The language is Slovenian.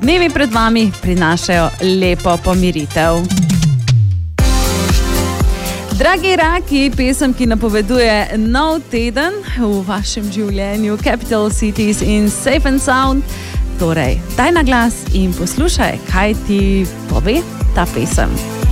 Dnevi pred vami prinašajo lepo pomiritev. Dragi raki, pesem, ki napoveduje nov teden v vašem življenju, Capital Cities in Safe and Sound. Torej, daj na glas in poslušaj, kaj ti pove ta pesem.